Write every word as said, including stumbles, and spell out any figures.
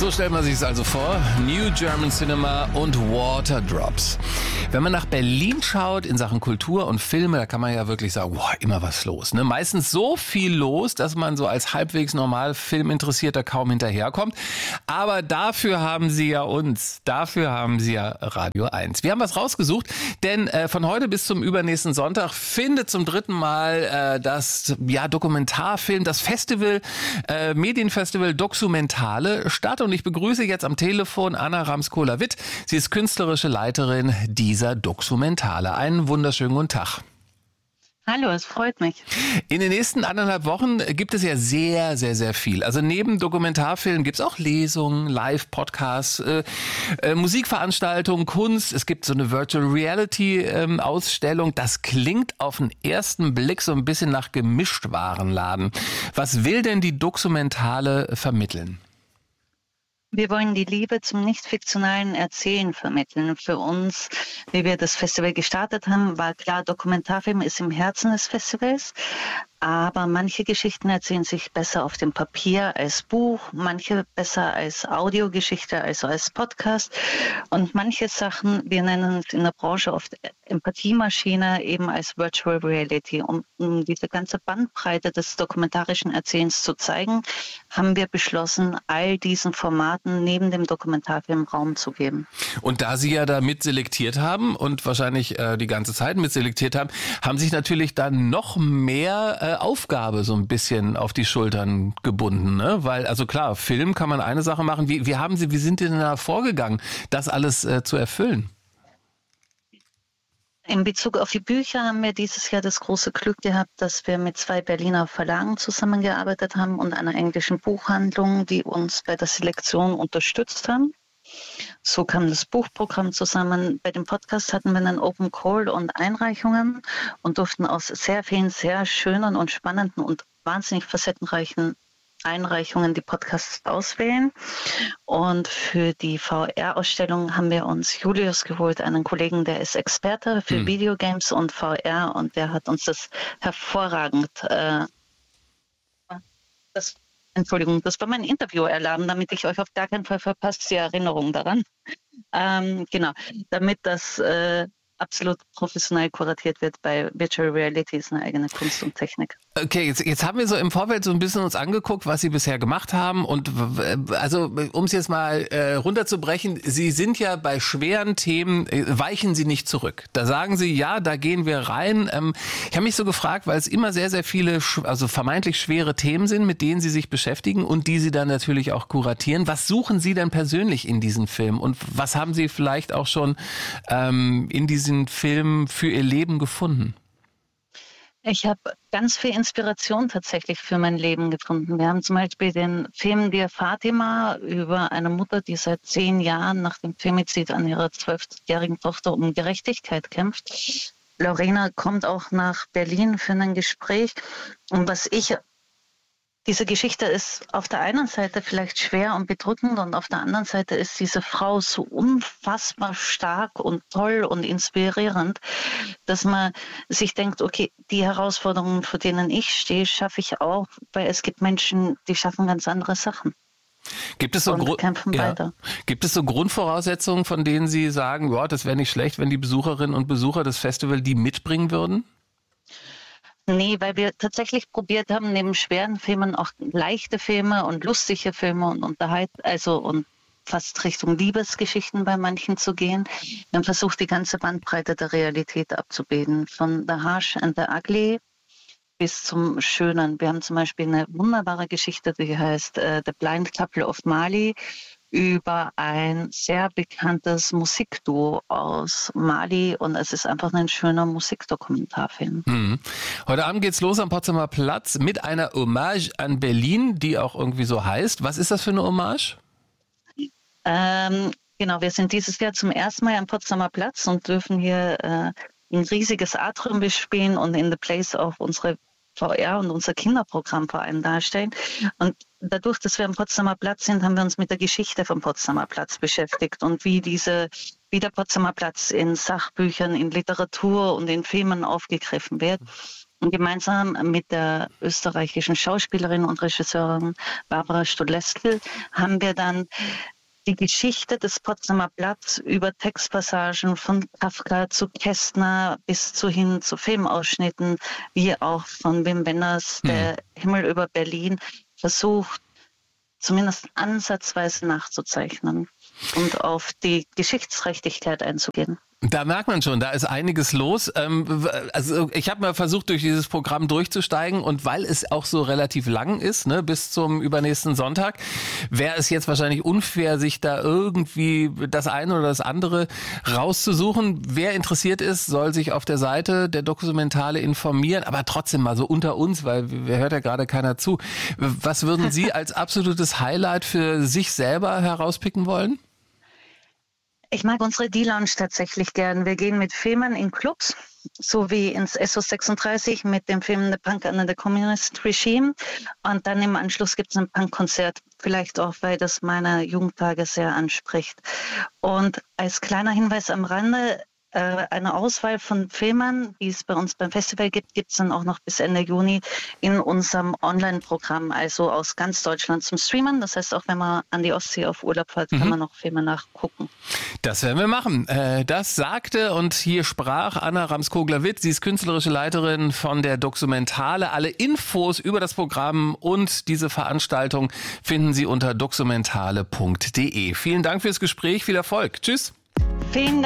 So stellt man sich es also vor. New German Cinema und Waterdrops. Wenn man nach Berlin schaut in Sachen Kultur und Filme, da kann man ja wirklich sagen, boah, immer was los. Ne? Meistens so viel los, dass man so als halbwegs normal Filminteressierter kaum hinterherkommt. Aber dafür haben Sie ja uns. Dafür haben Sie ja Radio eins. Wir haben was rausgesucht, denn äh, von heute bis zum übernächsten Sonntag findet zum dritten Mal äh, das ja, Dokumentarfilm, das Festival, äh, Medienfestival Documentale statt. Und ich begrüße jetzt am Telefon Anna Ramskola-Witt. Sie ist künstlerische Leiterin dieser Documentale. Einen wunderschönen guten Tag. Hallo, es freut mich. In den nächsten anderthalb Wochen gibt es ja sehr, sehr, sehr viel. Also neben Dokumentarfilmen gibt es auch Lesungen, Live-Podcasts, äh, äh, Musikveranstaltungen, Kunst. Es gibt so eine Virtual Reality-Ausstellung. Ähm, das klingt auf den ersten Blick so ein bisschen nach Gemischtwarenladen. Was will denn die Dokumentale vermitteln? Wir wollen die Liebe zum nicht-fiktionalen Erzählen vermitteln. Für uns, wie wir das Festival gestartet haben, war klar, Dokumentarfilm ist im Herzen des Festivals. Aber manche Geschichten erzählen sich besser auf dem Papier als Buch, manche besser als Audiogeschichte, also als Podcast. Und manche Sachen, wir nennen es in der Branche oft Empathiemaschine, eben als Virtual Reality. Um, um diese ganze Bandbreite des dokumentarischen Erzählens zu zeigen, haben wir beschlossen, all diesen Formaten neben dem Dokumentarfilm Raum zu geben. Und da Sie ja da mit selektiert haben und wahrscheinlich äh, die ganze Zeit mit selektiert haben, haben sich natürlich dann noch mehr äh, Aufgabe so ein bisschen auf die Schultern gebunden, ne? Weil, also klar, Film kann man eine Sache machen. Wie, wie haben Sie, wie sind Sie denn da vorgegangen, das alles äh, zu erfüllen? In Bezug auf die Bücher haben wir dieses Jahr das große Glück gehabt, dass wir mit zwei Berliner Verlagen zusammengearbeitet haben und einer englischen Buchhandlung, die uns bei der Selektion unterstützt haben. So kam das Buchprogramm zusammen. Bei dem Podcast hatten wir einen Open Call und Einreichungen und durften aus sehr vielen sehr schönen und spannenden und wahnsinnig facettenreichen Einreichungen die Podcasts auswählen. Und für die V R-Ausstellung haben wir uns Julius geholt, einen Kollegen, der ist Experte für hm. Videogames und V R, und der hat uns das hervorragend äh, das Entschuldigung, das war mein Interview-Erlaben, damit ich euch auf gar keinen Fall verpasst, die Erinnerung daran. Ähm, genau, damit das äh, absolut professionell kuratiert wird bei Virtual Reality, ist eine eigene Kunst und Technik. Okay, jetzt, jetzt haben wir so im Vorfeld so ein bisschen uns angeguckt, was Sie bisher gemacht haben, und also um es jetzt mal äh, runterzubrechen, Sie sind ja bei schweren Themen, äh, weichen Sie nicht zurück. Da sagen Sie, ja, da gehen wir rein. Ähm, ich habe mich so gefragt, weil es immer sehr, sehr viele, also vermeintlich schwere Themen sind, mit denen Sie sich beschäftigen und die Sie dann natürlich auch kuratieren. Was suchen Sie denn persönlich in diesen Filmen und was haben Sie vielleicht auch schon ähm, in diesen Filmen für Ihr Leben gefunden? Ich habe ganz viel Inspiration tatsächlich für mein Leben gefunden. Wir haben zum Beispiel den Film Dear Fatima über eine Mutter, die seit zehn Jahren nach dem Femizid an ihrer zwölfjährigen Tochter um Gerechtigkeit kämpft. Lorena kommt auch nach Berlin für ein Gespräch. Und was ich Diese Geschichte ist auf der einen Seite vielleicht schwer und bedrückend und auf der anderen Seite ist diese Frau so unfassbar stark und toll und inspirierend, dass man sich denkt, okay, die Herausforderungen, vor denen ich stehe, schaffe ich auch, weil es gibt Menschen, die schaffen ganz andere Sachen. Gibt es so, und kämpfen ja. weiter. Gibt es so Grundvoraussetzungen, von denen Sie sagen, ja, das wäre nicht schlecht, wenn die Besucherinnen und Besucher des Festivals die mitbringen würden? Nee, weil wir tatsächlich probiert haben, neben schweren Filmen auch leichte Filme und lustige Filme und Unterhalt, also und fast Richtung Liebesgeschichten bei manchen zu gehen. Wir haben versucht, die ganze Bandbreite der Realität abzubilden, von The Harsh and the Ugly bis zum Schönen. Wir haben zum Beispiel eine wunderbare Geschichte, die heißt uh, The Blind Couple of Mali, über ein sehr bekanntes Musikduo aus Mali, und es ist einfach ein schöner Musikdokumentarfilm. Mhm. Heute Abend geht's los am Potsdamer Platz mit einer Hommage an Berlin, die auch irgendwie so heißt. Was ist das für eine Hommage? Ähm, genau, wir sind dieses Jahr zum ersten Mal am Potsdamer Platz und dürfen hier äh, ein riesiges Atrium bespielen und in The Place auch unsere V R und unser Kinderprogramm vor allem darstellen. Und dadurch, dass wir am Potsdamer Platz sind, haben wir uns mit der Geschichte vom Potsdamer Platz beschäftigt und wie diese, wie der Potsdamer Platz in Sachbüchern, in Literatur und in Filmen aufgegriffen wird. gemeinsam mit der österreichischen Schauspielerin und Regisseurin Barbara Studlesky haben wir dann die Geschichte des Potsdamer Platz über Textpassagen von Kafka zu Kästner bis zu hin zu Filmausschnitten, wie auch von Wim Wenders, hm. Der Himmel über Berlin, versucht, zumindest ansatzweise nachzuzeichnen und auf die Geschichtsträchtigkeit einzugehen. Da merkt man schon, da ist einiges los. Also ich habe mal versucht, durch dieses Programm durchzusteigen und weil es auch so relativ lang ist, ne, bis zum übernächsten Sonntag, wäre es jetzt wahrscheinlich unfair, sich da irgendwie das eine oder das andere rauszusuchen. Wer interessiert ist, soll sich auf der Seite der Dokumentale informieren, aber trotzdem mal so unter uns, weil wir hört ja gerade keiner zu. Was würden Sie als absolutes Highlight für sich selber herauspicken wollen? Ich mag unsere D-Lounge tatsächlich gern. Wir gehen mit Filmen in Clubs, so wie ins S O sechsunddreißig mit dem Film The Punk Under the Communist Regime. Und dann im Anschluss gibt es ein Punkkonzert, vielleicht auch, weil das meine Jugendtage sehr anspricht. Und als kleiner Hinweis am Rande, eine Auswahl von Filmen, die es bei uns beim Festival gibt, gibt es dann auch noch bis Ende Juni in unserem Online-Programm, also aus ganz Deutschland zum Streamen. Das heißt, auch wenn man an die Ostsee auf Urlaub fährt, kann mhm. man noch Filme nachgucken. Das werden wir machen. Das sagte und hier sprach Anna Ramskogler-Witt. Sie ist künstlerische Leiterin von der Dokumentale. Alle Infos über das Programm und diese Veranstaltung finden Sie unter dokumentale punkt de. Vielen Dank fürs Gespräch. Viel Erfolg. Tschüss. Vielen Dank.